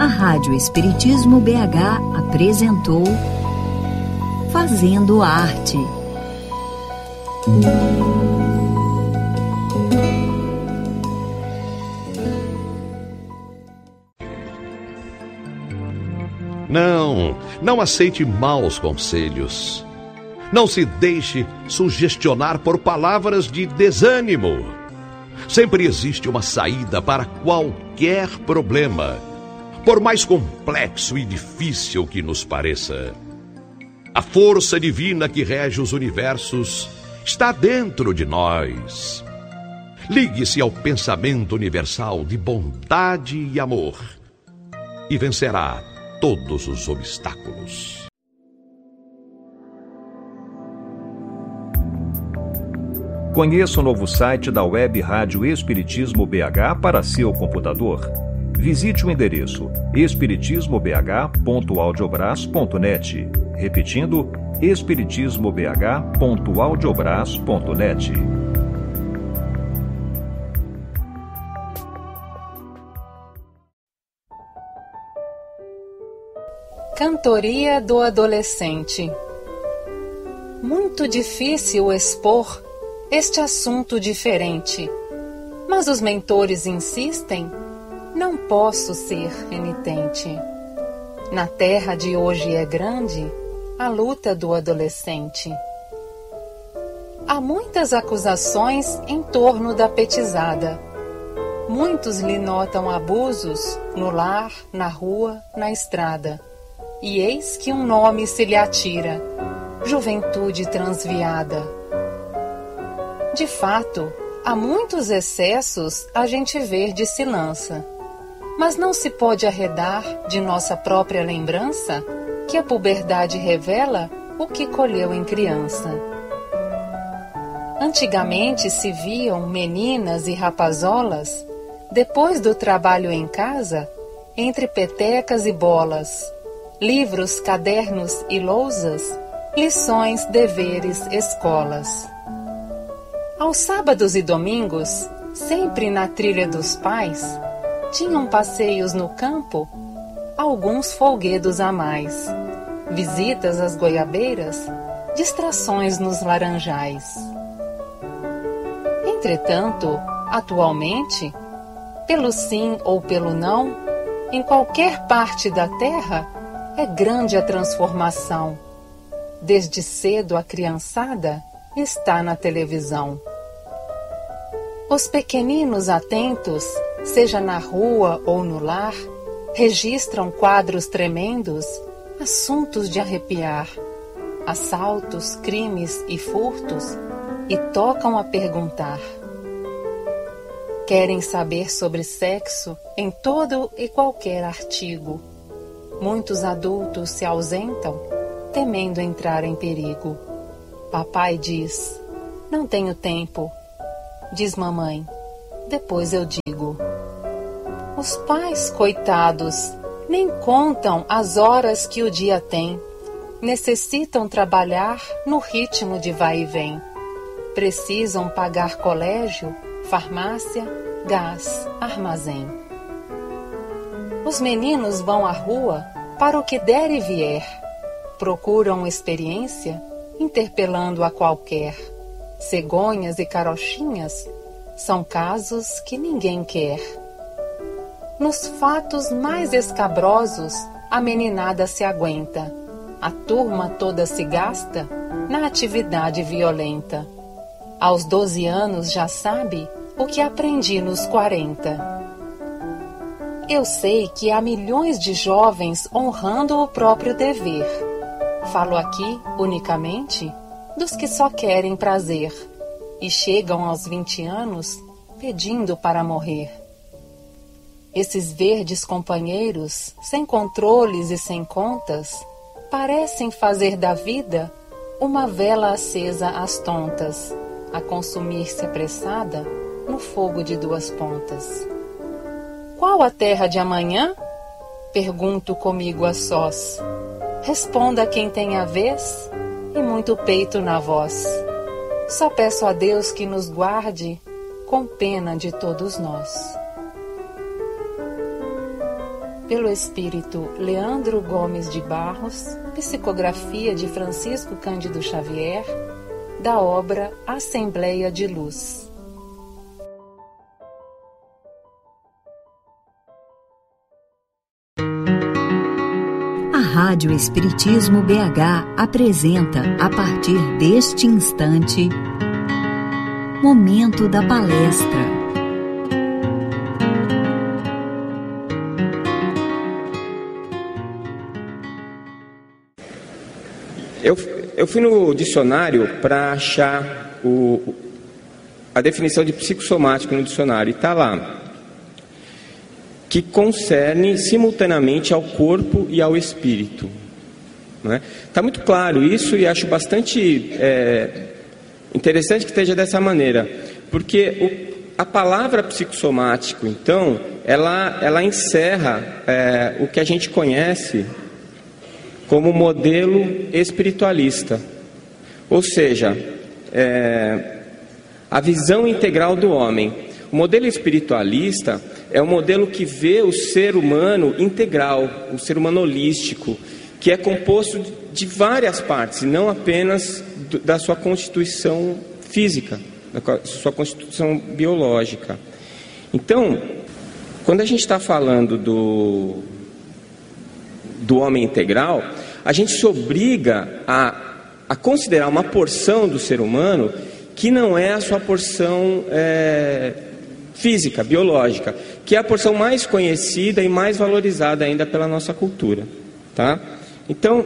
Rádio Espiritismo BH apresentou Fazendo Arte. Não aceite maus conselhos. Não se deixe sugestionar por palavras de desânimo. Sempre existe uma saída para qualquer problema, por mais complexo e difícil que nos pareça. A força divina que rege os universos está dentro de nós. Ligue-se ao pensamento universal de bondade e amor e vencerá todos os obstáculos. Conheça o novo site da Web Rádio Espiritismo BH para seu computador. Visite o endereço espiritismobh.audiobras.net. Repetindo, espiritismobh.audiobras.net. Cantoria do adolescente. Muito difícil expor este assunto diferente, mas os mentores insistem, não posso ser renitente. Na terra de hoje é grande a luta do adolescente. Há muitas acusações em torno da petizada. Muitos lhe notam abusos no lar, na rua, na estrada. E eis que um nome se lhe atira: juventude transviada. De fato, há muitos excessos a gente verde se lança, mas não se pode arredar de nossa própria lembrança que a puberdade revela o que colheu em criança. Antigamente se viam meninas e rapazolas, depois do trabalho em casa, entre petecas e bolas, livros, cadernos e lousas, lições, deveres, escolas. Aos sábados e domingos, sempre na trilha dos pais, tinham passeios no campo, alguns folguedos a mais, visitas às goiabeiras, distrações nos laranjais. Entretanto, atualmente, pelo sim ou pelo não, em qualquer parte da terra, é grande a transformação. Desde cedo a criançada está na televisão. Os pequeninos atentos, seja na rua ou no lar, registram quadros tremendos, assuntos de arrepiar, assaltos, crimes e furtos, e tocam a perguntar. Querem saber sobre sexo em todo e qualquer artigo. Muitos adultos se ausentam, temendo entrar em perigo. Papai diz: não tenho tempo. Diz mamãe: depois eu digo. Os pais, coitados, nem contam as horas que o dia tem. Necessitam trabalhar no ritmo de vai e vem. Precisam pagar colégio, farmácia, gás, armazém. Os meninos vão à rua para o que der e vier. Procuram experiência, interpelando a qualquer. Cegonhas e carochinhas são casos que ninguém quer. Nos fatos mais escabrosos, a meninada se aguenta. A turma toda se gasta na atividade violenta. Aos 12 anos já sabe o que aprendi nos 40. Eu sei que há milhões de jovens honrando o próprio dever. Falo aqui, unicamente, dos que só querem prazer e chegam aos 20 anos pedindo para morrer. Esses verdes companheiros, sem controles e sem contas, parecem fazer da vida uma vela acesa às tontas, a consumir-se apressada no fogo de duas pontas. Qual a terra de amanhã? Pergunto comigo a sós. Responda quem tem a vez e muito peito na voz. Só peço a Deus que nos guarde com pena de todos nós. pelo espírito Leandro Gomes de Barros, psicografia de Francisco Cândido Xavier, da obra Assembleia de Luz. A Rádio Espiritismo BH apresenta, a partir deste instante, Momento da Palestra. Eu fui no dicionário para achar a definição de psicossomático no dicionário, e está lá, que concerne simultaneamente ao corpo e ao espírito. Está muito claro isso, e acho bastante interessante que esteja dessa maneira, porque a palavra psicossomático, então, ela encerra o que a gente conhece como modelo espiritualista, ou seja, a visão integral do homem. O modelo espiritualista é um modelo que vê o ser humano integral, o ser humano holístico, que é composto de várias partes, e não apenas da sua constituição física, da sua constituição biológica. Então, quando a gente está falando do homem integral, a gente se obriga a considerar uma porção do ser humano que não é a sua porção física, biológica, que é a porção mais conhecida e mais valorizada ainda pela nossa cultura, tá? Então,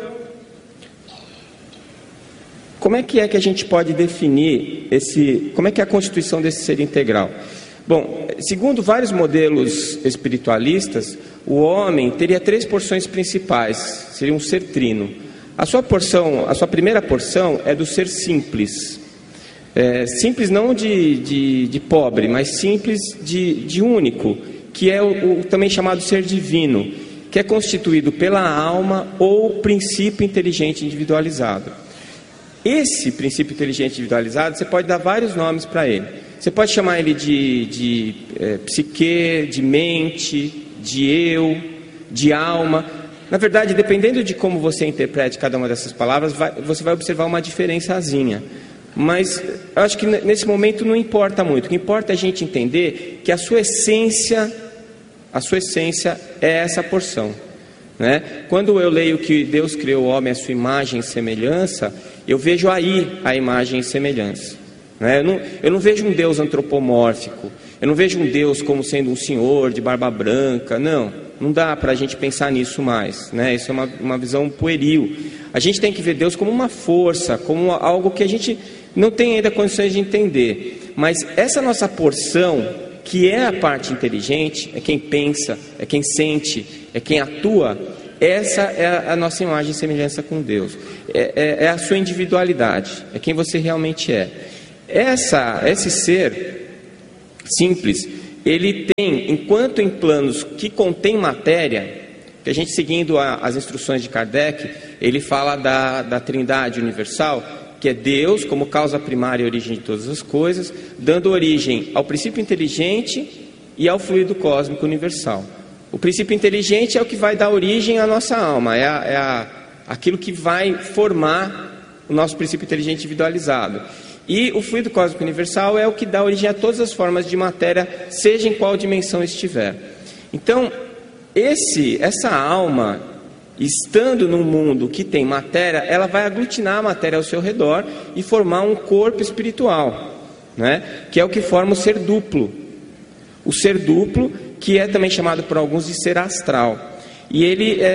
como é que a gente pode definir como é que é a constituição desse ser integral? Bom, segundo vários modelos espiritualistas, o homem teria 3 porções principais, seria um ser trino. A sua primeira porção é do ser simples. Simples não de pobre, mas simples de único, que é o também chamado ser divino, que é constituído pela alma ou princípio inteligente individualizado. Esse princípio inteligente individualizado, você pode dar vários nomes para ele. Você pode chamar ele de psique, de mente, de eu, de alma. Na verdade, dependendo de como você interprete cada uma dessas palavras, você vai observar uma diferençazinha. Mas eu acho que nesse momento não importa muito. O que importa é a gente entender que a sua essência é essa porção, né? Quando eu leio que Deus criou o homem à sua imagem e semelhança, eu vejo aí a imagem e semelhança, né? Eu não vejo um Deus antropomórfico, eu não vejo um Deus como sendo um senhor de barba branca. Não dá para a gente pensar nisso mais, né? Isso é uma visão pueril. A gente tem que ver Deus como uma força, como algo que a gente não tem ainda condições de entender. Mas essa nossa porção, que é a parte inteligente, é quem pensa, é quem sente, é quem atua, essa é a nossa imagem e semelhança com Deus. É a sua individualidade, é quem você realmente é. Esse ser simples, ele tem, enquanto em planos que contém matéria, que a gente, seguindo as instruções de Kardec, ele fala da Trindade universal, que é Deus como causa primária e origem de todas as coisas, dando origem ao princípio inteligente e ao fluido cósmico universal. O princípio inteligente é o que vai dar origem à nossa alma, aquilo que vai formar o nosso princípio inteligente individualizado. E o fluido cósmico universal é o que dá origem a todas as formas de matéria, seja em qual dimensão estiver. Então, essa alma, estando num mundo que tem matéria, ela vai aglutinar a matéria ao seu redor e formar um corpo espiritual, né? Que é o que forma o ser duplo. O ser duplo, que é também chamado por alguns de ser astral. E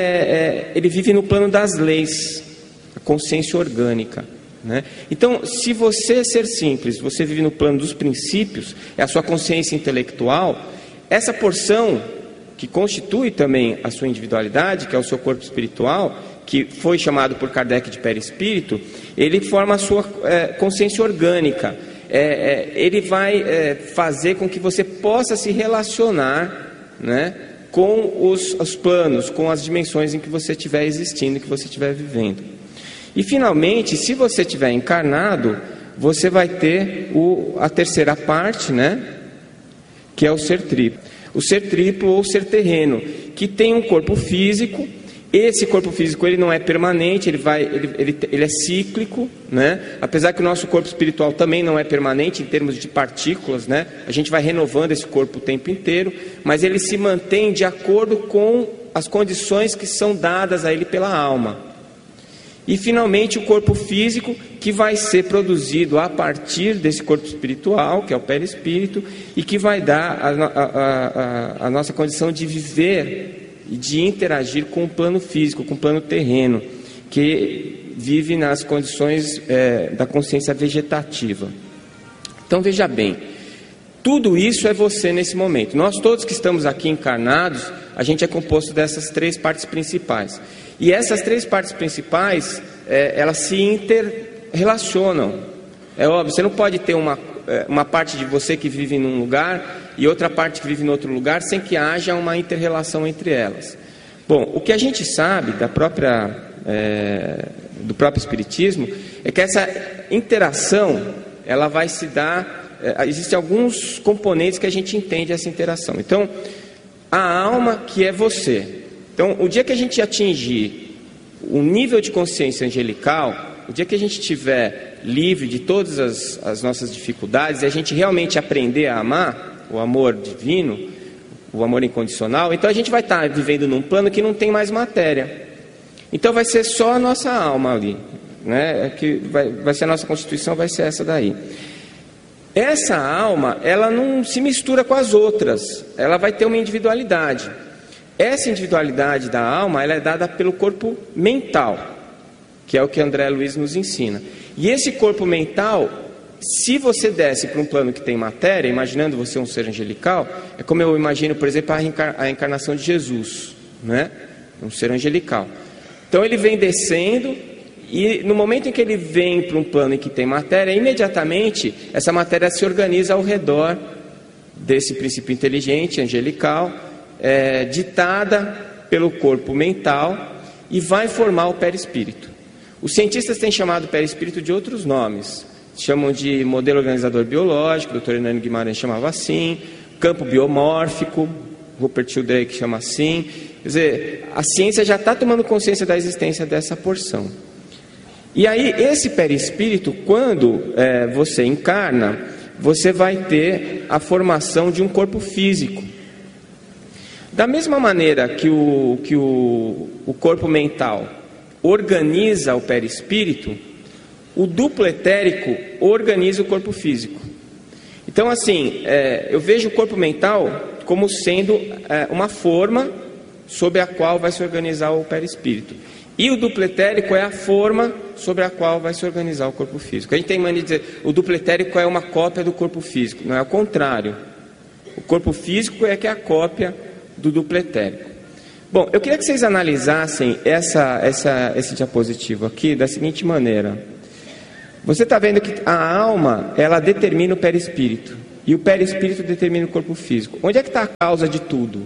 ele vive no plano das leis, a consciência orgânica, né? Então, se você ser simples, você vive no plano dos princípios, é a sua consciência intelectual, essa porção que constitui também a sua individualidade, que é o seu corpo espiritual, que foi chamado por Kardec de perispírito, ele forma a sua consciência orgânica. Ele vai fazer com que você possa se relacionar, né, com os planos, com as dimensões em que você estiver existindo, que você estiver vivendo. E finalmente, se você estiver encarnado, você vai ter a terceira parte, né, que é o ser triplo. O ser triplo ou ser terreno, que tem um corpo físico. Esse corpo físico ele não é permanente, ele é cíclico, né? Apesar que o nosso corpo espiritual também não é permanente em termos de partículas, né? A gente vai renovando esse corpo o tempo inteiro, mas ele se mantém de acordo com as condições que são dadas a ele pela alma. E finalmente o corpo físico, que vai ser produzido a partir desse corpo espiritual, que é o perispírito, e que vai dar a nossa condição de viver e de interagir com o plano físico, com o plano terreno, que vive nas condições da consciência vegetativa. Então veja bem, tudo isso é você nesse momento. Nós todos que estamos aqui encarnados, a gente é composto dessas 3 partes principais. E essas 3 partes principais, elas se interrelacionam. É óbvio, você não pode ter uma parte de você que vive num lugar e outra parte que vive em outro lugar sem que haja uma inter-relação entre elas. Bom, o que a gente sabe do próprio Espiritismo é que essa interação, ela vai se dar, existem alguns componentes que a gente entende essa interação. Então, a alma que é você. Então, o dia que a gente atingir o nível de consciência angelical, o dia que a gente estiver livre de todas as nossas dificuldades e a gente realmente aprender a amar, o amor divino, o amor incondicional, então a gente vai estar vivendo num plano que não tem mais matéria. Então vai ser só a nossa alma ali, né? Que vai ser a nossa constituição, vai ser essa daí. Essa alma, ela não se mistura com as outras, ela vai ter uma individualidade. Essa individualidade da alma, ela é dada pelo corpo mental, que é o que André Luiz nos ensina. E esse corpo mental, se você desce para um plano que tem matéria, imaginando você um ser angelical, é como eu imagino, por exemplo, a encarnação de Jesus, né? Um ser angelical. Então ele vem descendo e no momento em que ele vem para um plano em que tem matéria, imediatamente essa matéria se organiza ao redor desse princípio inteligente, angelical, ditada pelo corpo mental e vai formar o perispírito. Os cientistas têm chamado o perispírito de outros nomes. Chamam de modelo organizador biológico, o Dr. Hernani Guimarães chamava assim, campo biomórfico, Rupert Sheldrake chama assim. Quer dizer, a ciência já está tomando consciência da existência dessa porção. E aí, esse perispírito, quando você encarna, você vai ter a formação de um corpo físico. Da mesma maneira que o corpo mental organiza o perispírito, o duplo etérico organiza o corpo físico. Então, assim, eu vejo o corpo mental como sendo uma forma sobre a qual vai se organizar o perispírito. E o duplo etérico é a forma sobre a qual vai se organizar o corpo físico. A gente tem mania de dizer, o duplo etérico é uma cópia do corpo físico. Não é o contrário. O corpo físico é que é a cópia do duplo etérico. Bom, eu queria que vocês analisassem esse diapositivo aqui da seguinte maneira. Você está vendo que a alma, ela determina o perispírito. E o perispírito determina o corpo físico. Onde é que está a causa de tudo?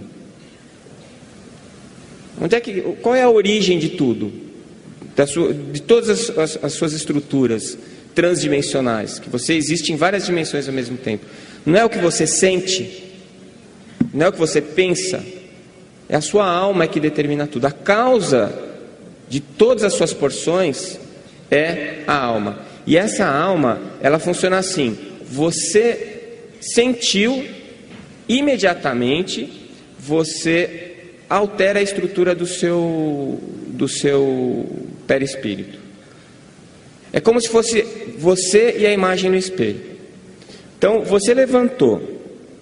Qual é a origem de tudo? De todas as suas estruturas transdimensionais. Que você existe em várias dimensões ao mesmo tempo. Não é o que você sente. Não é o que você pensa. É a sua alma que determina tudo. A causa de todas as suas porções é a alma. E essa alma, ela funciona assim. Você sentiu, imediatamente, você altera a estrutura do seu perispírito. É como se fosse você e a imagem no espelho. Então, você levantou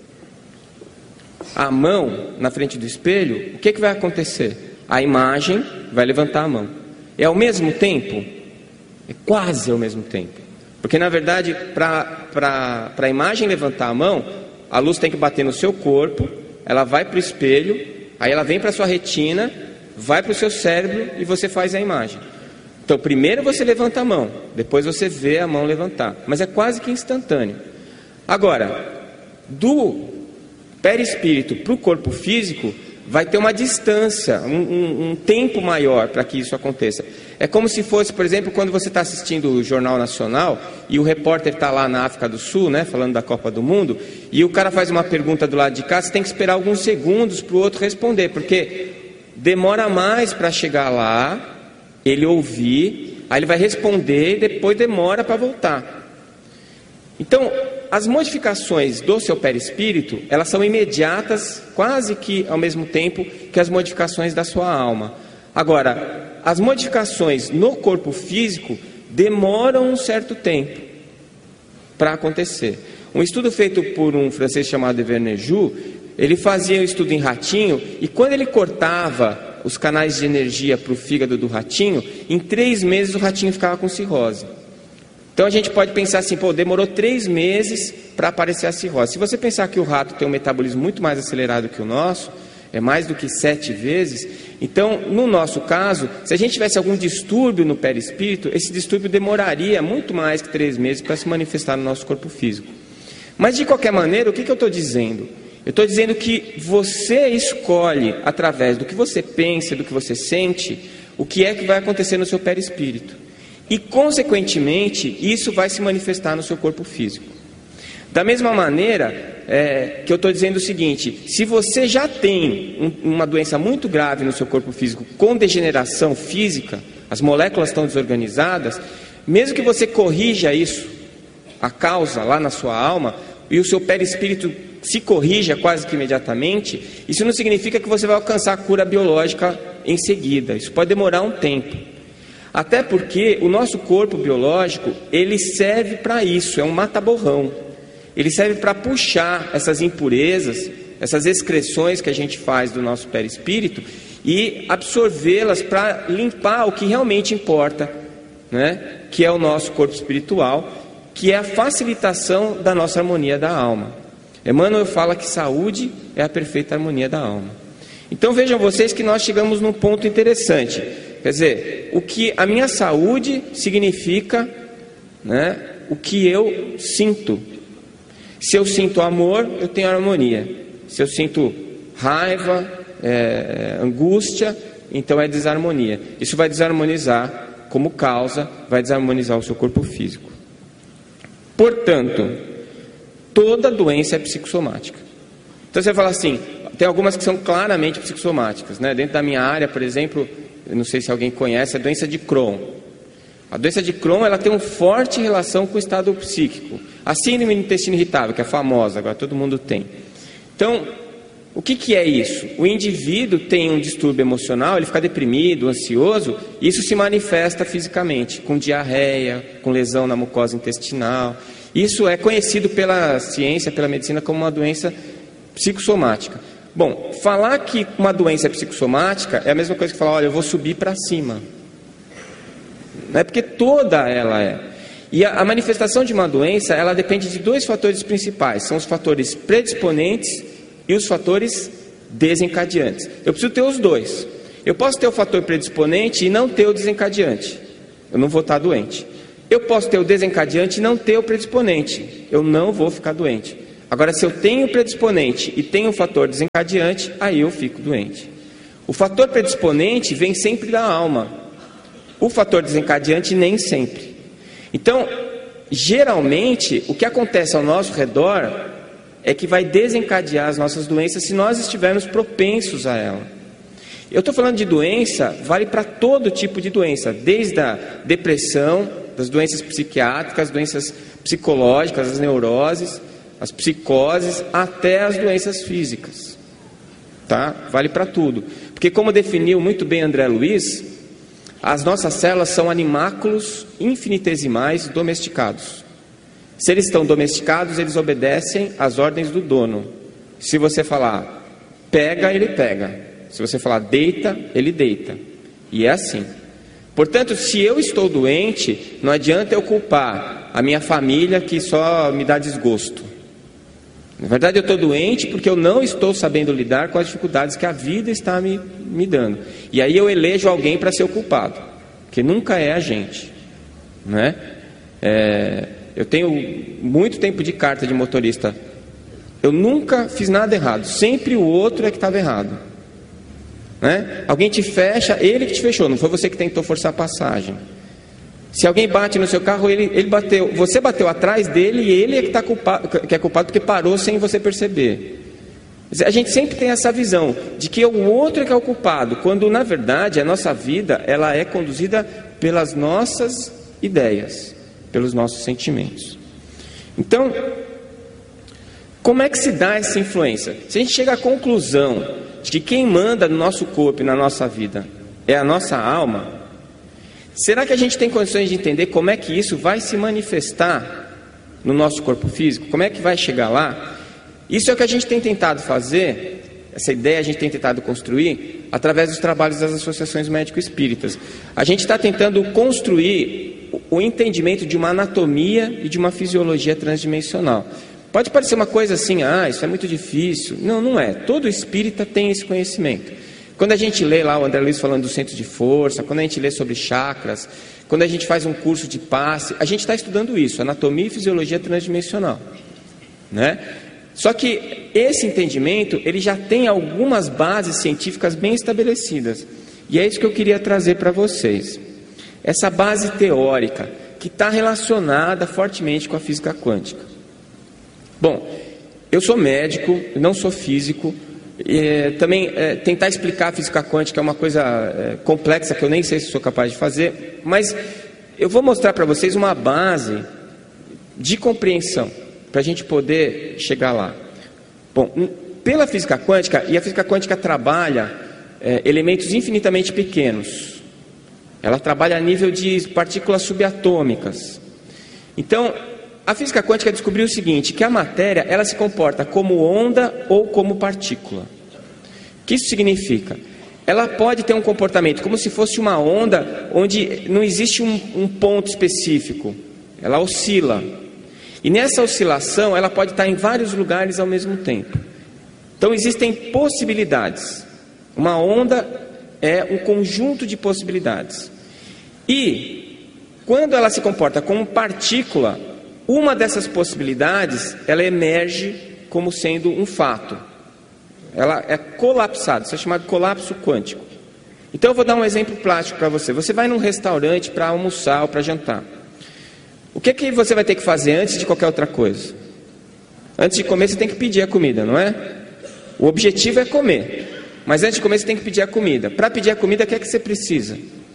a mão na frente do espelho, o que vai acontecer? A imagem vai levantar a mão. É ao mesmo tempo? É quase ao mesmo tempo. Porque, na verdade, para a imagem levantar a mão, a luz tem que bater no seu corpo, ela vai para o espelho, aí ela vem para a sua retina, vai para o seu cérebro e você faz a imagem. Então, primeiro você levanta a mão, depois você vê a mão levantar. Mas é quase que instantâneo. Agora, do perispírito para o corpo físico, vai ter uma distância, um tempo maior para que isso aconteça. É como se fosse, por exemplo, quando você está assistindo o Jornal Nacional e o repórter está lá na África do Sul, né, falando da Copa do Mundo, e o cara faz uma pergunta do lado de cá, você tem que esperar alguns segundos para o outro responder, porque demora mais para chegar lá, ele ouvir, aí ele vai responder e depois demora para voltar. Então, as modificações do seu perispírito, elas são imediatas, quase que ao mesmo tempo que as modificações da sua alma. Agora, as modificações no corpo físico demoram um certo tempo para acontecer. Um estudo feito por um francês chamado Vernejoux, ele fazia um estudo em ratinho, e quando ele cortava os canais de energia para o fígado do ratinho, em 3 meses o ratinho ficava com cirrose. Então a gente pode pensar assim, demorou 3 meses para aparecer a cirrose. Se você pensar que o rato tem um metabolismo muito mais acelerado que o nosso, é mais do que 7 vezes, então no nosso caso, se a gente tivesse algum distúrbio no perispírito, esse distúrbio demoraria muito mais que 3 meses para se manifestar no nosso corpo físico. Mas de qualquer maneira, o que eu estou dizendo? Eu estou dizendo que você escolhe, através do que você pensa, do que você sente, o que é que vai acontecer no seu perispírito. E, consequentemente, isso vai se manifestar no seu corpo físico. Da mesma maneira que eu estou dizendo o seguinte, se você já tem uma doença muito grave no seu corpo físico, com degeneração física, as moléculas estão desorganizadas, mesmo que você corrija isso, a causa lá na sua alma, e o seu perispírito se corrija quase que imediatamente, isso não significa que você vai alcançar a cura biológica em seguida. Isso pode demorar um tempo. Até porque o nosso corpo biológico, ele serve para isso, é um mata-borrão. Ele serve para puxar essas impurezas, essas excreções que a gente faz do nosso perispírito e absorvê-las para limpar o que realmente importa, né? Que é o nosso corpo espiritual, que é a facilitação da nossa harmonia da alma. Emmanuel fala que saúde é a perfeita harmonia da alma. Então vejam vocês que nós chegamos num ponto interessante. Quer dizer, o que a minha saúde significa, né, o que eu sinto. Se eu sinto amor, eu tenho harmonia. Se eu sinto raiva, angústia, então é desarmonia. Isso vai desarmonizar, como causa, vai desarmonizar o seu corpo físico. Portanto, toda doença é psicossomática. Então você fala assim, tem algumas que são claramente psicossomáticas, né? Dentro da minha área, por exemplo, eu não sei se alguém conhece, a doença de Crohn. A doença de Crohn, ela tem uma forte relação com o estado psíquico. A síndrome do intestino irritável, que é famosa, agora todo mundo tem. Então, o que é isso? O indivíduo tem um distúrbio emocional, ele fica deprimido, ansioso, e isso se manifesta fisicamente, com diarreia, com lesão na mucosa intestinal. Isso é conhecido pela ciência, pela medicina, como uma doença psicossomática. Bom, falar que uma doença é psicossomática é a mesma coisa que falar, olha, eu vou subir para cima. Não é porque toda ela é. E a manifestação de uma doença, ela depende de 2 fatores principais. São os fatores predisponentes e os fatores desencadeantes. Eu preciso ter os 2. Eu posso ter o fator predisponente e não ter o desencadeante. Eu não vou estar doente. Eu posso ter o desencadeante e não ter o predisponente. Eu não vou ficar doente. Agora, se eu tenho o predisponente e tenho o fator desencadeante, aí eu fico doente. O fator predisponente vem sempre da alma. O fator desencadeante nem sempre. Então, geralmente, o que acontece ao nosso redor é que vai desencadear as nossas doenças se nós estivermos propensos a ela. Eu estou falando de doença, vale para todo tipo de doença, desde a depressão, das doenças psiquiátricas, doenças psicológicas, as neuroses, as psicoses, até as doenças físicas. Tá? Vale para tudo. Porque como definiu muito bem André Luiz, as nossas células são animáculos infinitesimais domesticados. Se eles estão domesticados, eles obedecem às ordens do dono. Se você falar pega, ele pega. Se você falar deita, ele deita. E é assim. Portanto, se eu estou doente, não adianta eu culpar a minha família que só me dá desgosto. Na verdade, eu estou doente porque eu não estou sabendo lidar com as dificuldades que a vida está me dando. E aí eu elejo alguém para ser o culpado, que nunca é a gente, né? Eu tenho muito tempo de carta de motorista. Eu nunca fiz nada errado. Sempre o outro é que estava errado. né? Alguém te fecha, ele que te fechou, não foi você que tentou forçar a passagem. Se alguém bate no seu carro, ele bateu, você bateu atrás dele e ele é que é culpado porque parou sem você perceber. A gente sempre tem essa visão de que o outro é que é o culpado, quando na verdade a nossa vida ela é conduzida pelas nossas ideias, pelos nossos sentimentos. Então, como é que se dá essa influência? Se a gente chega à conclusão de que quem manda no nosso corpo e na nossa vida é a nossa alma, será que a gente tem condições de entender como é que isso vai se manifestar no nosso corpo físico? Como é que vai chegar lá? Isso é o que a gente tem tentado fazer, essa ideia a gente tem tentado construir através dos trabalhos das associações médico-espíritas. A gente está tentando construir o entendimento de uma anatomia e de uma fisiologia transdimensional. Pode parecer uma coisa assim, isso é muito difícil. Não, não é. Todo espírita tem esse conhecimento. Quando a gente lê lá o André Luiz falando do centro de força, quando a gente lê sobre chakras, quando a gente faz um curso de passe, a gente está estudando isso, anatomia e fisiologia transdimensional, né? Só que esse entendimento, ele já tem algumas bases científicas bem estabelecidas. E é isso que eu queria trazer para vocês. Essa base teórica, que está relacionada fortemente com a física quântica. Bom, eu sou médico, não sou físico. Também tentar explicar a física quântica é uma coisa complexa que eu nem sei se sou capaz de fazer. Mas eu vou mostrar para vocês uma base de compreensão, para a gente poder chegar lá. Bom, pela física quântica, e a física quântica trabalha elementos infinitamente pequenos. Ela trabalha a nível de partículas subatômicas. Então, a física quântica descobriu o seguinte, que a matéria, ela se comporta como onda ou como partícula. O que isso significa? Ela pode ter um comportamento como se fosse uma onda, onde não existe um ponto específico. Ela oscila. E nessa oscilação, ela pode estar em vários lugares ao mesmo tempo. Então, existem possibilidades. Uma onda é um conjunto de possibilidades. E, quando ela se comporta como partícula, uma dessas possibilidades, ela emerge como sendo um fato. Ela é colapsada, isso é chamado de colapso quântico. Então, eu vou dar um exemplo prático para você. Você vai num restaurante para almoçar ou para jantar. O que você vai ter que fazer antes de qualquer outra coisa? Antes de comer, você tem que pedir a comida, não é? O objetivo é comer. Mas antes de comer, você tem que pedir a comida. Para pedir a comida, o que é que você precisa?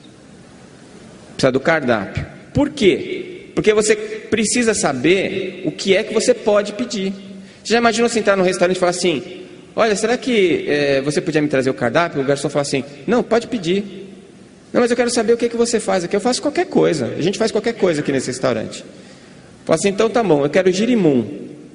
Precisa do cardápio. Por quê? Porque você precisa saber o que é que você pode pedir. Você já imaginou você entrar num restaurante e falar assim: olha, será que você podia me trazer o cardápio? O garçom fala assim: não, pode pedir. Não, mas eu quero saber o que você faz aqui. Eu faço qualquer coisa. A gente faz qualquer coisa aqui nesse restaurante. Fala assim: então tá bom, eu quero girimum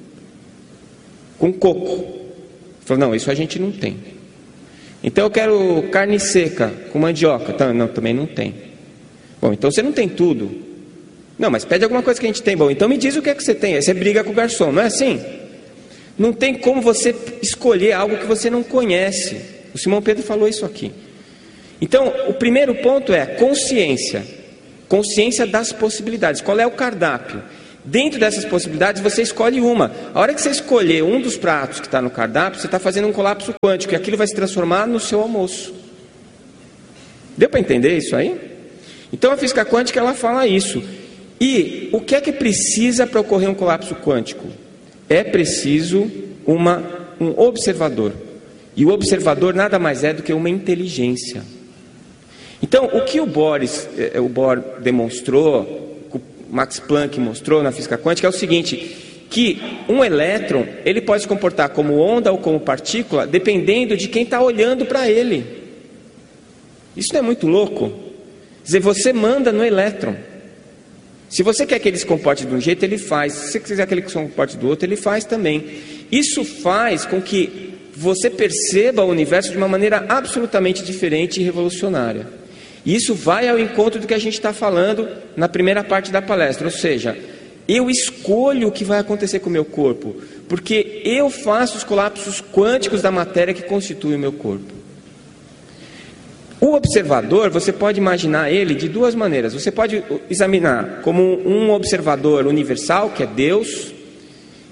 com coco. Fala: não, isso a gente não tem. Então eu quero carne seca com mandioca. Não, também não tem. Bom, então você não tem tudo. Não, mas pede alguma coisa que a gente tem. Bom, então me diz o que é que você tem. Aí você briga com o garçom, não é assim? Não tem como você escolher algo que você não conhece. O Simão Pedro falou isso aqui. Então, o primeiro ponto é consciência. Consciência das possibilidades. Qual é o cardápio? Dentro dessas possibilidades, você escolhe uma. A hora que você escolher um dos pratos que está no cardápio, você está fazendo um colapso quântico. E aquilo vai se transformar no seu almoço. Deu para entender isso aí? Então, a física quântica, ela fala isso. E o que é que precisa para ocorrer um colapso quântico? É preciso um observador. E o observador nada mais é do que uma inteligência. Então, o que o Bohr demonstrou, o Max Planck mostrou na física quântica é o seguinte, que um elétron, ele pode se comportar como onda ou como partícula, dependendo de quem está olhando para ele. Isso não é muito louco? Quer dizer, você manda no elétron. Se você quer que ele se comporte de um jeito, ele faz. Se você quiser que ele se comporte do outro, ele faz também. Isso faz com que você perceba o universo de uma maneira absolutamente diferente e revolucionária. E isso vai ao encontro do que a gente está falando na primeira parte da palestra. Ou seja, eu escolho o que vai acontecer com o meu corpo, porque eu faço os colapsos quânticos da matéria que constitui o meu corpo. O observador, você pode imaginar ele de duas maneiras. Você pode examinar como um observador universal, que é Deus.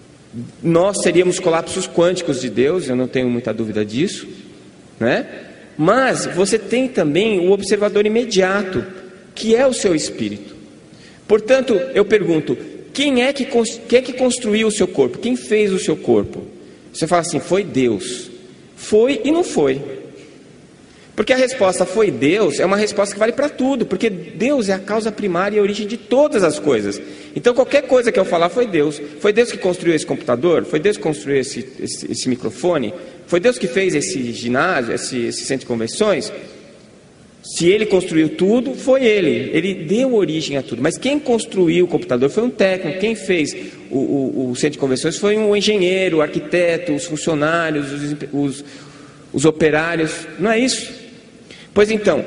Nós seríamos colapsos quânticos de Deus, eu não tenho muita dúvida disso, né? Mas você tem também o observador imediato, que é o seu espírito. Portanto, eu pergunto, quem é que construiu o seu corpo? Quem fez o seu corpo? Você fala assim, foi Deus. Foi e não foi. Porque a resposta foi Deus é uma resposta que vale para tudo, porque Deus é a causa primária e a origem de todas as coisas. Então qualquer coisa que eu falar foi Deus. Foi Deus que construiu esse computador? Foi Deus que construiu esse microfone? Foi Deus que fez esse ginásio, esse centro de convenções? Se Ele construiu tudo, foi Ele. Ele deu origem a tudo. Mas quem construiu o computador foi um técnico. Quem fez o centro de convenções foi um engenheiro, o arquiteto, os funcionários, os operários. Não é isso? Pois então,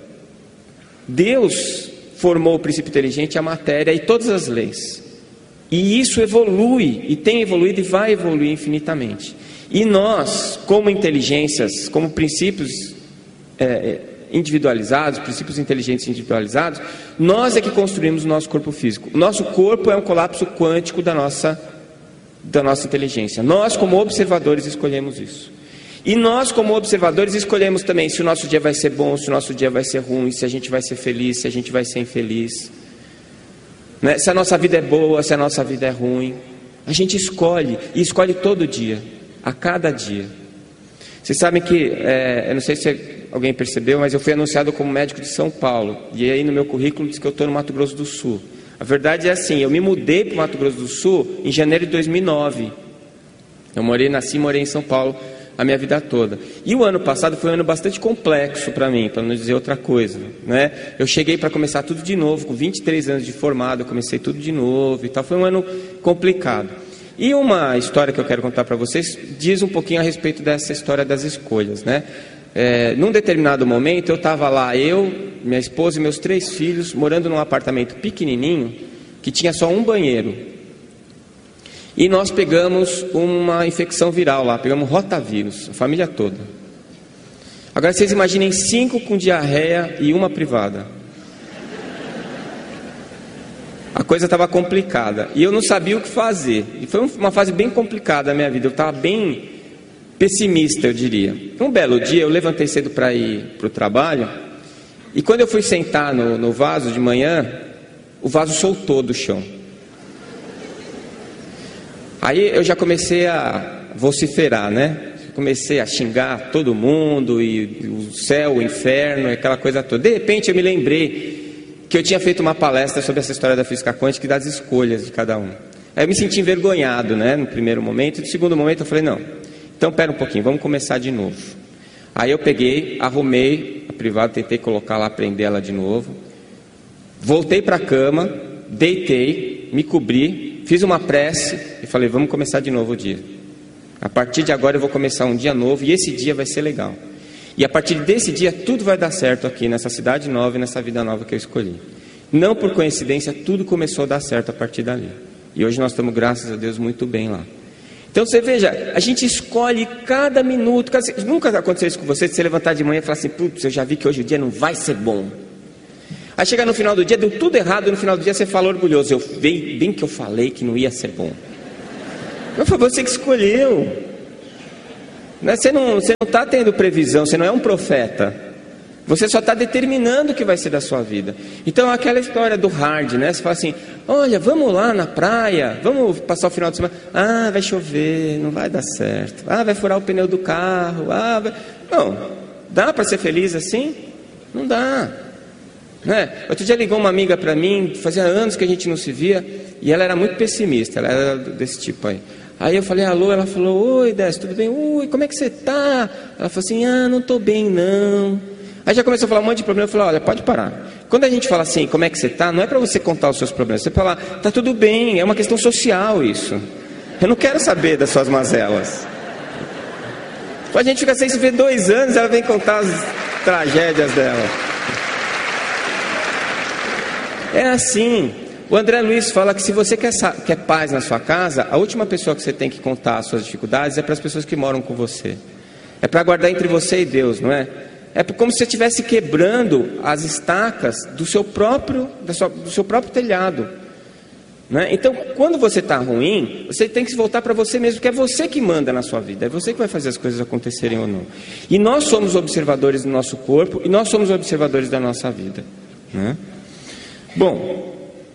Deus formou o princípio inteligente, a matéria e todas as leis. E isso evolui, e tem evoluído e vai evoluir infinitamente. E nós, como inteligências, como princípios individualizados, princípios inteligentes individualizados, nós é que construímos o nosso corpo físico. O nosso corpo é um colapso quântico da nossa inteligência. Nós, como observadores, escolhemos isso. E nós, como observadores, escolhemos também se o nosso dia vai ser bom, se o nosso dia vai ser ruim, se a gente vai ser feliz, se a gente vai ser infeliz, né? Se a nossa vida é boa, se a nossa vida é ruim. A gente escolhe, e escolhe todo dia, a cada dia. Vocês sabem que, eu não sei se alguém percebeu, mas eu fui anunciado como médico de São Paulo. E aí no meu currículo diz que eu estou no Mato Grosso do Sul. A verdade é assim, eu me mudei para o Mato Grosso do Sul em janeiro de 2009. Eu nasci e morei em São Paulo a minha vida toda. E o ano passado foi um ano bastante complexo para mim, para não dizer outra coisa, né? Eu cheguei para começar tudo de novo, com 23 anos de formado, eu comecei tudo de novo e tal. Foi um ano complicado. E uma história que eu quero contar para vocês diz um pouquinho a respeito dessa história das escolhas, né? Num determinado momento eu estava lá, eu, minha esposa e meus 3 filhos, morando num apartamento pequenininho, que tinha só um banheiro. E nós pegamos uma infecção viral lá, pegamos rotavírus, a família toda. Agora vocês imaginem 5 com diarreia e uma privada. A coisa estava complicada e eu não sabia o que fazer. E foi uma fase bem complicada da minha vida, eu estava bem pessimista, eu diria. Um belo dia eu levantei cedo para ir para o trabalho e quando eu fui sentar no vaso de manhã, o vaso soltou do chão. Aí eu já comecei a vociferar, né? Comecei a xingar todo mundo, e o céu, o inferno, aquela coisa toda. De repente eu me lembrei que eu tinha feito uma palestra sobre essa história da física quântica e das escolhas de cada um. Aí eu me senti envergonhado, né? No primeiro momento. E no segundo momento eu falei, não, então pera um pouquinho, vamos começar de novo. Aí eu peguei, arrumei a privada, tentei colocar lá, prender ela de novo. Voltei para a cama, deitei, me cobri, fiz uma prece e falei, vamos começar de novo o dia. A partir de agora eu vou começar um dia novo e esse dia vai ser legal. E a partir desse dia tudo vai dar certo aqui nessa cidade nova e nessa vida nova que eu escolhi. Não por coincidência, tudo começou a dar certo a partir dali. E hoje nós estamos, graças a Deus, muito bem lá. Então você veja, a gente escolhe cada minuto. Nunca aconteceu isso com você, de você levantar de manhã e falar assim, putz, eu já vi que hoje o dia não vai ser bom. Aí chega no final do dia, deu tudo errado, e no final do dia você fala orgulhoso, bem que eu falei que não ia ser bom. Foi você que escolheu. Você não está tendo previsão, você não é um profeta. Você só está determinando o que vai ser da sua vida. Então aquela história do hard, né? Você fala assim, olha, vamos lá na praia, vamos passar o final de semana. Ah, vai chover, não vai dar certo. Ah, vai furar o pneu do carro. Não, dá para ser feliz assim? Não dá. Né? Outro dia ligou uma amiga para mim, fazia anos que a gente não se via, e ela era muito pessimista, ela era desse tipo aí. Aí eu falei, alô, ela falou, oi Décio, tudo bem? Oi, como é que você tá? Ela falou assim, não tô bem não. Aí já começou a falar um monte de problema, eu falei, olha, pode parar. Quando a gente fala assim, como é que você tá, não é para você contar os seus problemas, você fala, tá tudo bem, é uma questão social isso. Eu não quero saber das suas mazelas. A gente fica sem se ver 2 anos, ela vem contar as tragédias dela. É assim. O André Luiz fala que se você quer paz na sua casa, a última pessoa que você tem que contar as suas dificuldades é para as pessoas que moram com você. É para guardar entre você e Deus, não é? É como se você estivesse quebrando as estacas do seu próprio telhado. Né? Então, quando você está ruim, você tem que se voltar para você mesmo, porque é você que manda na sua vida, é você que vai fazer as coisas acontecerem ou não. E nós somos observadores do nosso corpo, e nós somos observadores da nossa vida. Né? Bom,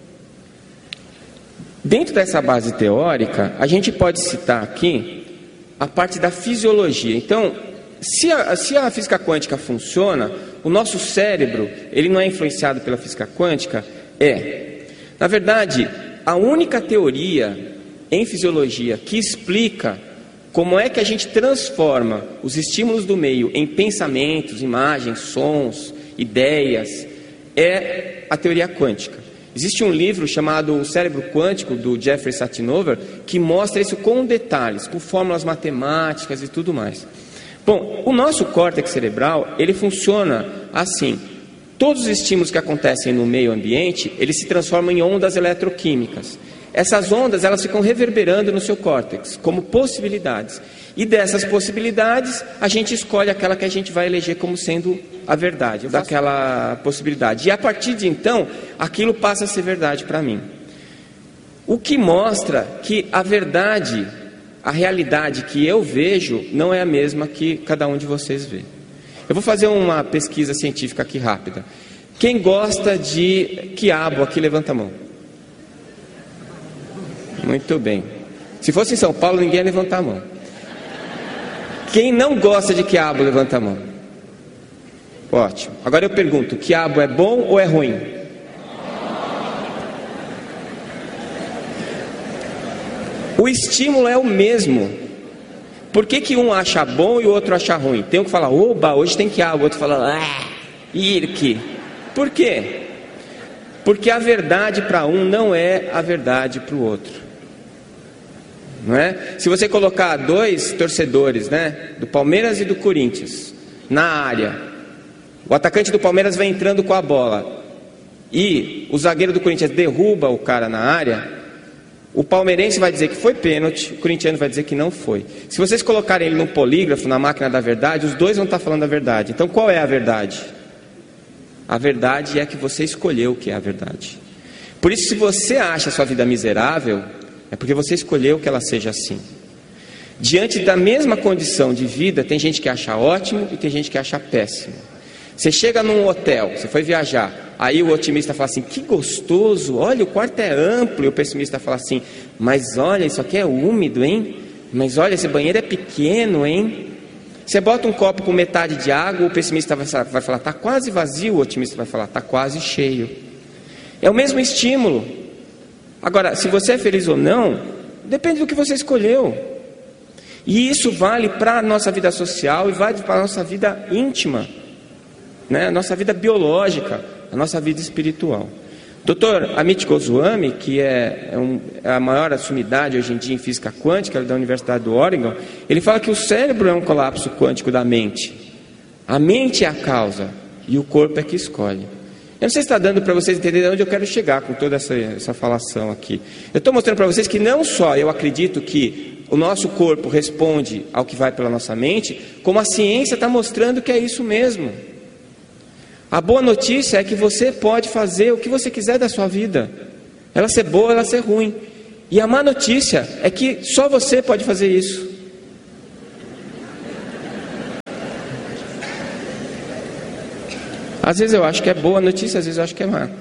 dentro dessa base teórica, a gente pode citar aqui a parte da fisiologia. Então, se a física quântica funciona, o nosso cérebro, ele não é influenciado pela física quântica? Na verdade, a única teoria em fisiologia que explica como é que a gente transforma os estímulos do meio em pensamentos, imagens, sons, ideias, é a teoria quântica. Existe um livro chamado O Cérebro Quântico, do Jeffrey Satinover, que mostra isso com detalhes, com fórmulas matemáticas e tudo mais. Bom, o nosso córtex cerebral, ele funciona assim. Todos os estímulos que acontecem no meio ambiente, eles se transformam em ondas eletroquímicas. Essas ondas, elas ficam reverberando no seu córtex, como possibilidades. E dessas possibilidades, a gente escolhe aquela que a gente vai eleger como sendo a verdade, daquela possibilidade. E a partir de então, aquilo passa a ser verdade para mim. O que mostra que a verdade, a realidade que eu vejo, não é a mesma que cada um de vocês vê. Eu vou fazer uma pesquisa científica aqui rápida. Quem gosta de quiabo aqui, levanta a mão. Muito bem. Se fosse em São Paulo, ninguém ia levantar a mão. Quem não gosta de quiabo, levanta a mão. Ótimo. Agora eu pergunto, quiabo é bom ou é ruim? O estímulo é o mesmo. Por que um acha bom e o outro acha ruim? Tem um que fala, oba, hoje tem quiabo. O outro fala, irque. Por quê? Porque a verdade para um não é a verdade para o outro. Não é? Se você colocar dois torcedores, né, do Palmeiras e do Corinthians na área, o atacante do Palmeiras vai entrando com a bola e o zagueiro do Corinthians derruba o cara na área, o palmeirense vai dizer que foi pênalti, o corintiano vai dizer que não foi. Se vocês colocarem ele no polígrafo, na máquina da verdade, os dois vão estar falando a verdade. Então qual é a verdade? A verdade é que você escolheu o que é a verdade. Por isso, se você acha a sua vida miserável, é porque você escolheu que ela seja assim. Diante da mesma condição de vida, tem gente que acha ótimo e tem gente que acha péssimo. Você chega num hotel, você foi viajar, aí o otimista fala assim, que gostoso, olha, o quarto é amplo. E o pessimista fala assim, mas olha, isso aqui é úmido, hein? Mas olha, esse banheiro é pequeno, hein? Você bota um copo com metade de água, o pessimista vai falar, está quase vazio, o otimista vai falar, está quase cheio. É o mesmo estímulo. Agora, se você é feliz ou não, depende do que você escolheu. E isso vale para a nossa vida social e vale para a nossa vida íntima, né? A nossa vida biológica, a nossa vida espiritual. Dr. Amit Goswami, que é a maior sumidade hoje em dia em física quântica, da Universidade do Oregon, ele fala que o cérebro é um colapso quântico da mente. A mente é a causa e o corpo é que escolhe. Eu não sei se está dando para vocês entenderem onde eu quero chegar com toda essa falação aqui. Eu estou mostrando para vocês que não só eu acredito que o nosso corpo responde ao que vai pela nossa mente, como a ciência está mostrando que é isso mesmo. A boa notícia é que você pode fazer o que você quiser da sua vida, ela ser boa, ela ser ruim. E a má notícia é que só você pode fazer isso. Às vezes eu acho que é boa notícia, às vezes eu acho que é má.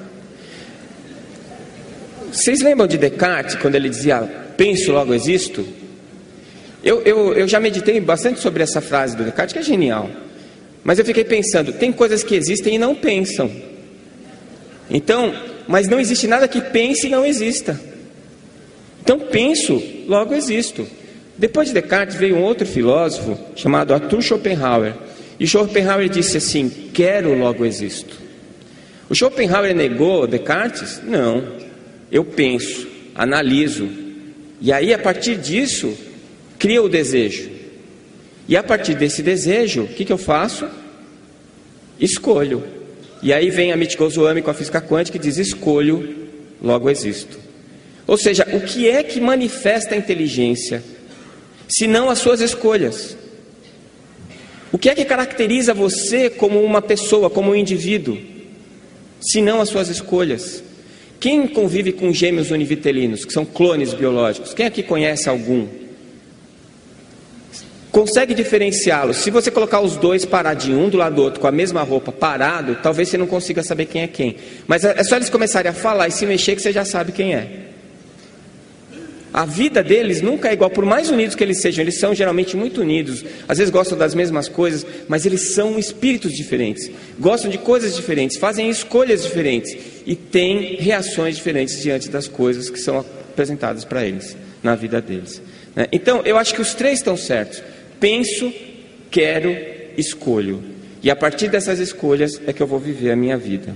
Vocês lembram de Descartes, quando ele dizia, penso, logo existo? Eu já meditei bastante sobre essa frase do Descartes, que é genial. Mas eu fiquei pensando, tem coisas que existem e não pensam. Então, mas não existe nada que pense e não exista. Então penso, logo existo. Depois de Descartes veio um outro filósofo chamado Arthur Schopenhauer. E Schopenhauer disse assim, quero, logo existo. O Schopenhauer negou Descartes? Não. Eu penso, analiso. E aí, a partir disso, cria o desejo. E a partir desse desejo, o que eu faço? Escolho. E aí vem Amit Goswami com a física quântica e diz, escolho, logo existo. Ou seja, o que é que manifesta a inteligência, se não as suas escolhas? O que é que caracteriza você como uma pessoa, como um indivíduo, se não as suas escolhas? Quem convive com gêmeos univitelinos, que são clones biológicos? Quem aqui conhece algum? Consegue diferenciá-los? Se você colocar os dois paradinhos, um do lado do outro, com a mesma roupa, parado, talvez você não consiga saber quem é quem. Mas é só eles começarem a falar e se mexer que você já sabe quem é. A vida deles nunca é igual, por mais unidos que eles sejam. Eles são geralmente muito unidos, às vezes gostam das mesmas coisas, mas eles são espíritos diferentes, gostam de coisas diferentes, fazem escolhas diferentes e têm reações diferentes diante das coisas que são apresentadas para eles, na vida deles. Então, eu acho que os três estão certos. Penso, quero, escolho. E a partir dessas escolhas é que eu vou viver a minha vida.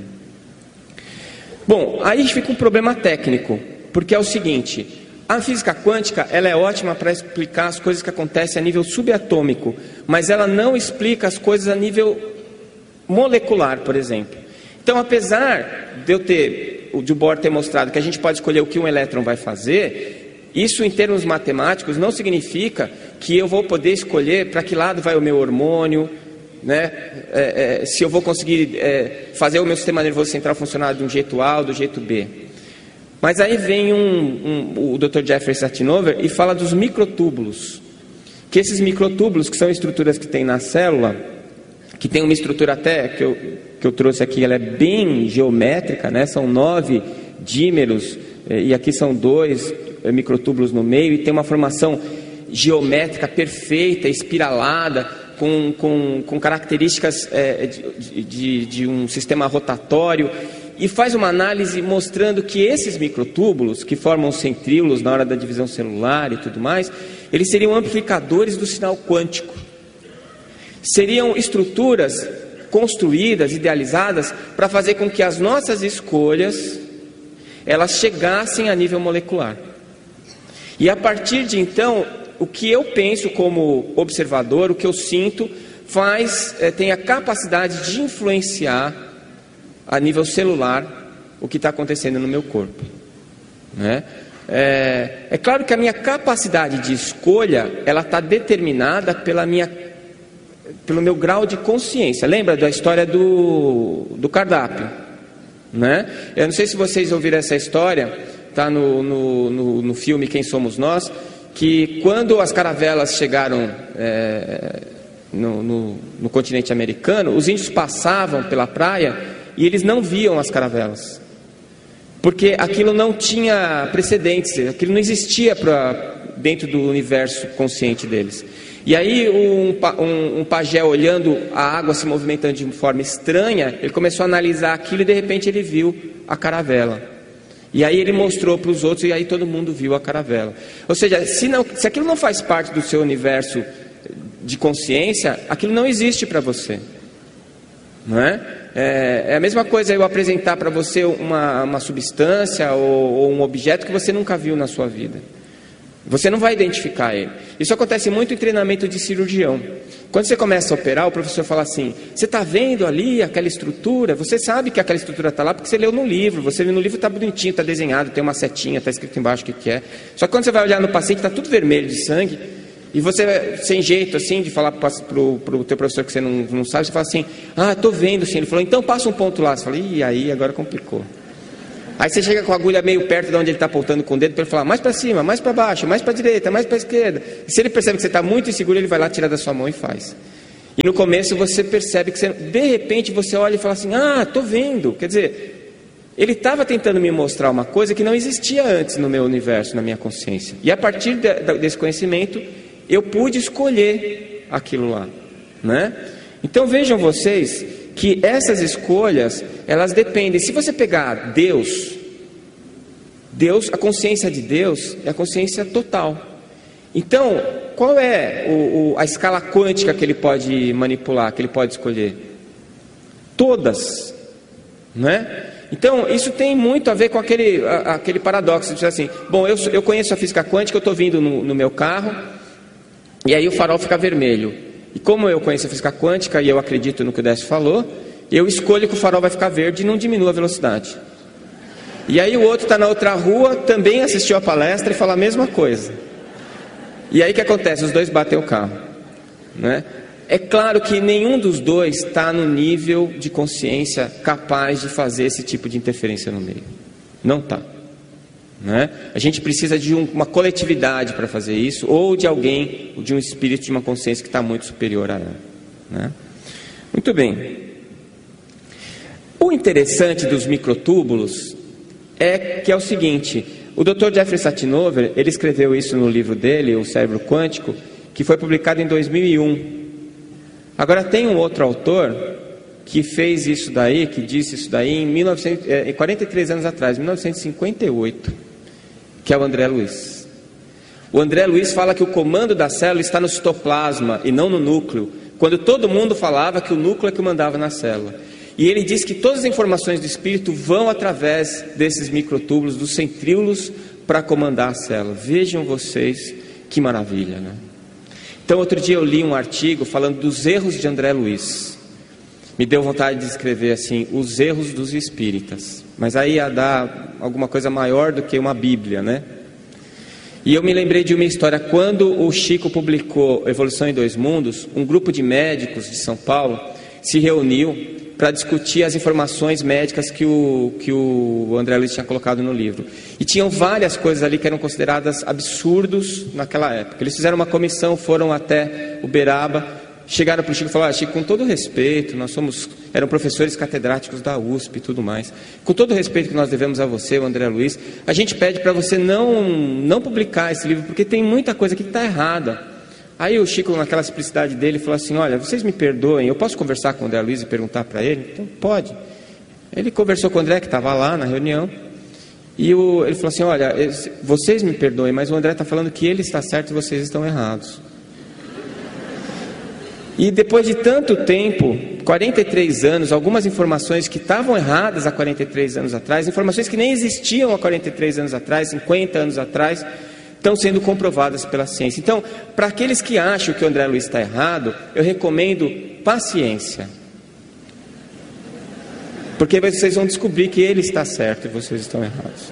Bom, aí fica um problema técnico, porque é o seguinte: a física quântica, ela é ótima para explicar as coisas que acontecem a nível subatômico, mas ela não explica as coisas a nível molecular, por exemplo. Então, apesar de o Bohr ter mostrado que a gente pode escolher o que um elétron vai fazer, isso em termos matemáticos não significa que eu vou poder escolher para que lado vai o meu hormônio, né? Se eu vou conseguir fazer o meu sistema nervoso central funcionar de um jeito A ou do jeito B. Mas aí vem o Dr. Jeffrey Satinover e fala dos microtúbulos. Que esses microtúbulos, que são estruturas que tem na célula, que tem uma estrutura até, que eu trouxe aqui, ela é bem geométrica, né? São 9 dímeros, e aqui são 2 microtúbulos no meio, e tem uma formação geométrica perfeita, espiralada, com características de um sistema rotatório, e faz uma análise mostrando que esses microtúbulos, que formam centríolos na hora da divisão celular e tudo mais, eles seriam amplificadores do sinal quântico. Seriam estruturas construídas, idealizadas, para fazer com que as nossas escolhas, elas chegassem a nível molecular. E a partir de então, o que eu penso como observador, o que eu sinto, tem a capacidade de influenciar a nível celular o que está acontecendo no meu corpo, né? É claro que a minha capacidade de escolha, ela está determinada pelo meu grau de consciência. Lembra da história do cardápio, né? Eu não sei se vocês ouviram essa história, está no filme Quem Somos Nós, que quando as caravelas chegaram no continente americano, os índios passavam pela praia e eles não viam as caravelas, porque aquilo não tinha precedentes, aquilo não existia dentro do universo consciente deles. E aí um pajé, olhando a água se movimentando de forma estranha, ele começou a analisar aquilo e de repente ele viu a caravela. E aí ele mostrou para os outros e aí todo mundo viu a caravela. Ou seja, se aquilo não faz parte do seu universo de consciência, aquilo não existe para você, não é? É a mesma coisa eu apresentar para você uma substância ou um objeto que você nunca viu na sua vida. Você não vai identificar ele. Isso acontece muito em treinamento de cirurgião. Quando você começa a operar, o professor fala assim: você está vendo ali aquela estrutura? Você sabe que aquela estrutura está lá porque você leu no livro. Você viu no livro, está bonitinho, está desenhado, tem uma setinha, está escrito embaixo o que é. Só que quando você vai olhar no paciente, está tudo vermelho de sangue. E você, sem jeito assim, de falar para o teu professor que você não sabe, você fala assim: ah, estou vendo sim. Ele falou: então passa um ponto lá. Você fala: ih, aí agora complicou. Aí você chega com a agulha meio perto de onde ele está apontando com o dedo para ele falar: mais para cima, mais para baixo, mais para a direita, mais para a esquerda. E se ele percebe que você está muito inseguro, ele vai lá, tira da sua mão e faz. E no começo você percebe que de repente você olha e fala assim: ah, estou vendo. Quer dizer, ele estava tentando me mostrar uma coisa que não existia antes no meu universo, na minha consciência. E a partir desse conhecimento, eu pude escolher aquilo lá, né? Então vejam vocês que essas escolhas, elas dependem. Se você pegar Deus, a consciência de Deus é a consciência total. Então, qual é a escala quântica que ele pode manipular, que ele pode escolher? Todas, né? Então, isso tem muito a ver com aquele paradoxo de dizer assim: bom, eu conheço a física quântica, eu estou vindo no meu carro, e aí o farol fica vermelho. E como eu conheço a física quântica e eu acredito no que o Décio falou, eu escolho que o farol vai ficar verde e não diminua a velocidade. E aí o outro está na outra rua, também assistiu a palestra e fala a mesma coisa. E aí o que acontece? Os dois batem o carro, né? É claro que nenhum dos dois está no nível de consciência capaz de fazer esse tipo de interferência no meio. Não está. Né? A gente precisa de uma coletividade para fazer isso, ou de alguém, ou de um espírito, de uma consciência que está muito superior a ela. Né? Muito bem. O interessante dos microtúbulos é que é o seguinte: o Dr. Jeffrey Satinover, ele escreveu isso no livro dele, O Cérebro Quântico, que foi publicado em 2001. Agora tem um outro autor que fez isso daí, que disse isso daí em 43 anos atrás, 1958, que é o André Luiz. O André Luiz fala que o comando da célula está no citoplasma e não no núcleo, quando todo mundo falava que o núcleo é que mandava na célula. E ele diz que todas as informações do espírito vão através desses microtúbulos, dos centríolos, para comandar a célula. Vejam vocês que maravilha, né? Então, outro dia eu li um artigo falando dos erros de André Luiz. Me deu vontade de escrever assim: os erros dos espíritas. Mas aí ia dar alguma coisa maior do que uma Bíblia, né? E eu me lembrei de uma história. Quando o Chico publicou Evolução em Dois Mundos, um grupo de médicos de São Paulo se reuniu para discutir as informações médicas que o André Luiz tinha colocado no livro. E tinham várias coisas ali que eram consideradas absurdos naquela época. Eles fizeram uma comissão, foram até Uberaba, chegaram para o Chico e falaram: Chico, com todo respeito, eram professores catedráticos da USP e tudo mais, com todo o respeito que nós devemos a você, o André Luiz, a gente pede para você não publicar esse livro, porque tem muita coisa aqui que está errada. Aí o Chico, naquela simplicidade dele, falou assim: olha, vocês me perdoem, eu posso conversar com o André Luiz e perguntar para ele? Então, pode. Ele conversou com o André, que estava lá na reunião, e ele falou assim: olha, vocês me perdoem, mas o André está falando que ele está certo e vocês estão errados. E depois de tanto tempo, 43 anos, algumas informações que estavam erradas há 43 anos atrás, informações que nem existiam há 43 anos atrás, 50 anos atrás, estão sendo comprovadas pela ciência. Então, para aqueles que acham que o André Luiz está errado, eu recomendo paciência. Porque vocês vão descobrir que ele está certo e vocês estão errados.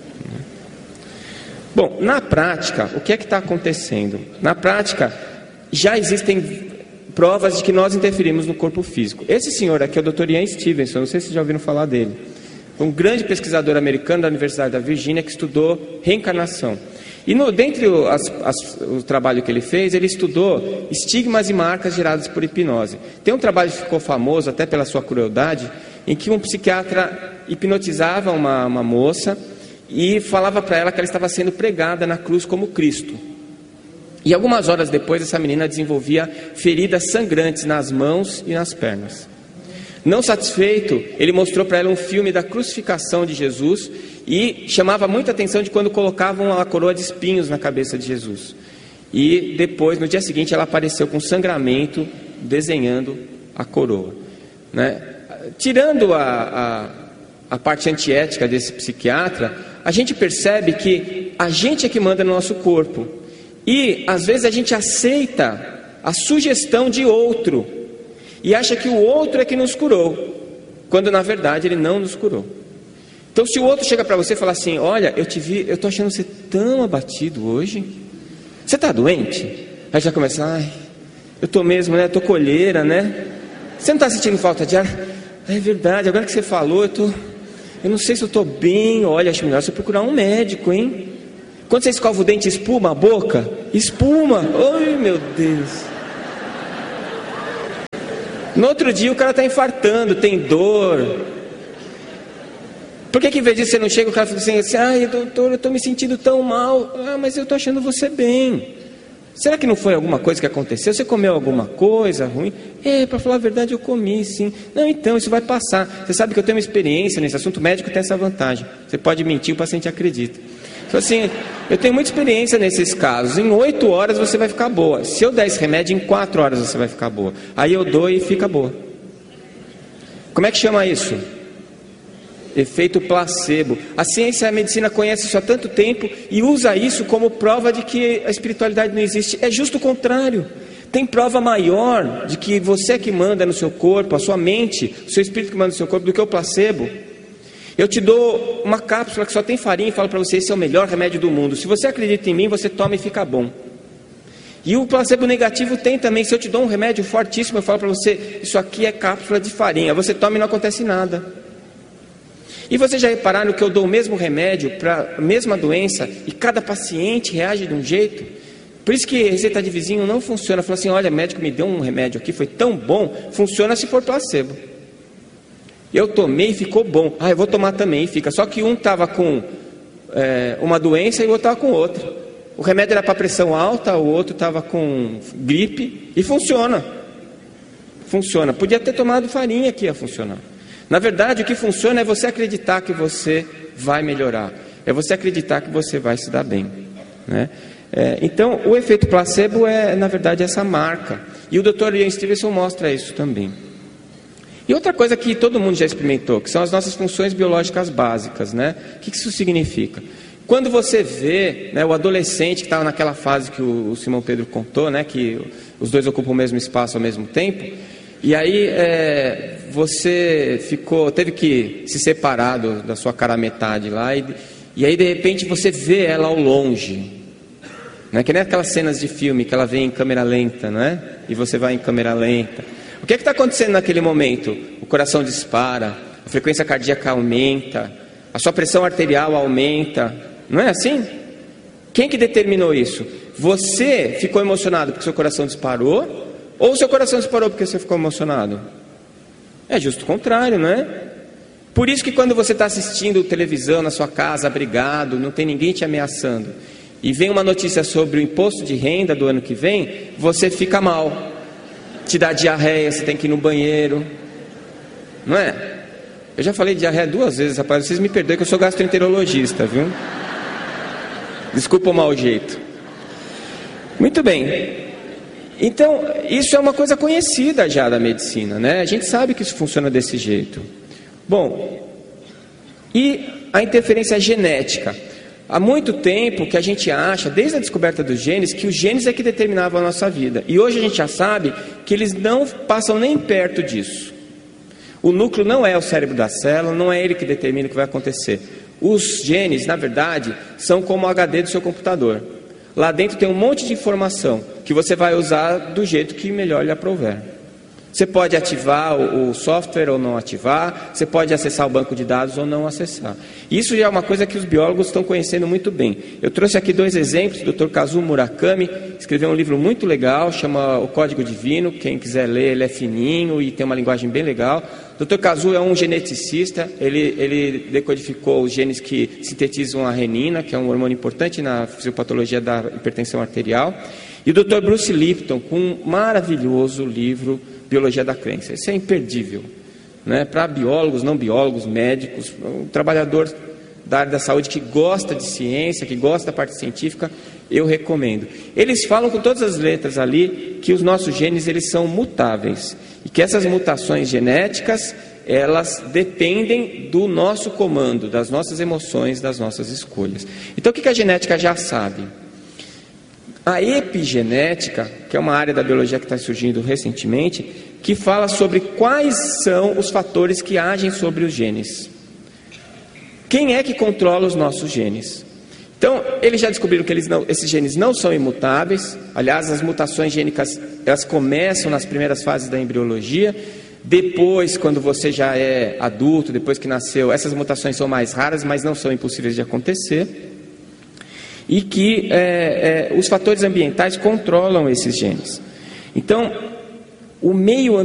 Bom, na prática, o que é que está acontecendo? Na prática, já existem provas de que nós interferimos no corpo físico. Esse senhor aqui é o Dr. Ian Stevenson, não sei se vocês já ouviram falar dele. Um grande pesquisador americano da Universidade da Virgínia que estudou reencarnação. E dentre o trabalho que ele fez, ele estudou estigmas e marcas geradas por hipnose. Tem um trabalho que ficou famoso, até pela sua crueldade, em que um psiquiatra hipnotizava uma moça e falava para ela que ela estava sendo pregada na cruz como Cristo. E algumas horas depois, essa menina desenvolvia feridas sangrantes nas mãos e nas pernas. Não satisfeito, ele mostrou para ela um filme da crucificação de Jesus e chamava muita atenção de quando colocavam a coroa de espinhos na cabeça de Jesus. E depois, no dia seguinte, ela apareceu com sangramento, desenhando a coroa, né? Tirando a parte antiética desse psiquiatra, a gente percebe que a gente é que manda no nosso corpo. E, às vezes, a gente aceita a sugestão de outro e acha que o outro é que nos curou, quando, na verdade, ele não nos curou. Então, se o outro chega para você e fala assim: olha, eu estou achando você tão abatido hoje, você está doente? Aí já começa: ai, eu estou mesmo, né? Estou colheira, né? Você não está sentindo falta de ar? É verdade, agora que você falou, eu não sei se eu estou bem. Olha, acho melhor você procurar um médico, hein? Quando você escova o dente, espuma a boca? Espuma! Ai, meu Deus! No outro dia o cara está infartando, tem dor. Por que em vez disso você não chega, o cara fica assim: ai, doutor, eu estou me sentindo tão mal. Ah, mas eu estou achando você bem. Será que não foi alguma coisa que aconteceu? Você comeu alguma coisa ruim? Para falar a verdade, eu comi, sim. Não, então, isso vai passar. Você sabe que eu tenho uma experiência nesse assunto, o médico tem essa vantagem. Você pode mentir, o paciente acredita. Então, assim, eu tenho muita experiência nesses casos. Em 8 horas você vai ficar boa. Se eu der esse remédio, em 4 horas você vai ficar boa. Aí eu dou e fica boa. Como é que chama isso? Efeito placebo. A ciência e a medicina conhecem isso há tanto tempo e usa isso como prova de que a espiritualidade não existe. É justo o contrário. Tem prova maior de que você é que manda no seu corpo, a sua mente, o seu espírito que manda no seu corpo, do que o placebo. Eu te dou uma cápsula que só tem farinha e falo para você: esse é o melhor remédio do mundo. Se você acredita em mim, você toma e fica bom. E o placebo negativo tem também. Se eu te dou um remédio fortíssimo, eu falo para você: isso aqui é cápsula de farinha. Você toma e não acontece nada. E vocês já repararam que eu dou o mesmo remédio para a mesma doença e cada paciente reage de um jeito? Por isso que receita de vizinho não funciona. Fala assim, olha, médico me deu um remédio aqui, foi tão bom. Funciona se for placebo. Eu tomei e ficou bom. Eu vou tomar também e fica. Só que um estava com uma doença e o outro estava com outra. O remédio era para pressão alta, o outro estava com gripe e funciona. Funciona. Podia ter tomado farinha que ia funcionar. Na verdade, o que funciona é você acreditar que você vai melhorar. É você acreditar que você vai se dar bem, né? Então, o efeito placebo é, na verdade, essa marca. E o Dr. Ian Stevenson mostra isso também. E outra coisa que todo mundo já experimentou, que são as nossas funções biológicas básicas, né? O que isso significa? Quando você vê, né, o adolescente que estava naquela fase que o Simão Pedro contou, né, que os dois ocupam o mesmo espaço ao mesmo tempo, e aí você teve que se separar da sua cara metade lá, e aí de repente você vê ela ao longe, né? Que nem aquelas cenas de filme que ela vem em câmera lenta, né? E você vai em câmera lenta. O que está acontecendo naquele momento? O coração dispara, a frequência cardíaca aumenta, a sua pressão arterial aumenta, não é assim? Quem que determinou isso? Você ficou emocionado porque seu coração disparou? Ou seu coração disparou porque você ficou emocionado? É justo o contrário, não é? Por isso que quando você está assistindo televisão na sua casa, abrigado, não tem ninguém te ameaçando, e vem uma notícia sobre o imposto de renda do ano que vem, você fica mal, te dá diarreia, você tem que ir no banheiro, não é? Eu já falei de diarreia 2 vezes, rapaz, vocês me perdoem que eu sou gastroenterologista, viu? Desculpa o mau jeito. Muito bem. Então, isso é uma coisa conhecida já da medicina, né? A gente sabe que isso funciona desse jeito. Bom, e a interferência genética? Há muito tempo que a gente acha, desde a descoberta dos genes, que os genes é que determinavam a nossa vida. E hoje a gente já sabe que eles não passam nem perto disso. O núcleo não é o cérebro da célula, não é ele que determina o que vai acontecer. Os genes, na verdade, são como o HD do seu computador. Lá dentro tem um monte de informação que você vai usar do jeito que melhor lhe aprouver. Você pode ativar o software ou não ativar, você pode acessar o banco de dados ou não acessar. Isso já é uma coisa que os biólogos estão conhecendo muito bem. Eu trouxe aqui 2 exemplos. O Dr. Kazuo Murakami escreveu um livro muito legal, chama O Código Divino. Quem quiser ler, ele é fininho e tem uma linguagem bem legal. O Dr. Kazuo é um geneticista, ele decodificou os genes que sintetizam a renina, que é um hormônio importante na fisiopatologia da hipertensão arterial. E o Dr. Bruce Lipton, com um maravilhoso livro, Biologia da Crença. Isso é imperdível, né? Para biólogos, não biólogos, médicos, um trabalhador da área da saúde que gosta de ciência, que gosta da parte científica, eu recomendo. Eles falam com todas as letras ali que os nossos genes eles são mutáveis e que essas mutações genéticas elas dependem do nosso comando, das nossas emoções, das nossas escolhas. Então o que a genética já sabe? A epigenética, que é uma área da biologia que está surgindo recentemente, que fala sobre quais são os fatores que agem sobre os genes. Quem é que controla os nossos genes? Então, eles já descobriram que esses genes não são imutáveis. Aliás, as mutações gênicas, elas começam nas primeiras fases da embriologia. Depois, quando você já é adulto, depois que nasceu, essas mutações são mais raras, mas não são impossíveis de acontecer. E que os fatores ambientais controlam esses genes. Então, o meio